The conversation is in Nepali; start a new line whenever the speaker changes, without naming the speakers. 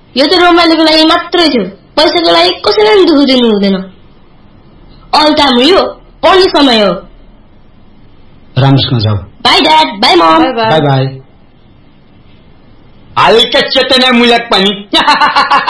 यो त रमाइलोको लागि मात्रै थियो पैसाको लागि कसैलाई दुःख दिनु हुँदैन अल टाइम यो पढ्ने समय हो
राम्रोसँग जाऊ
by dad by momo
by by
हल्का चेतना मूलक पनि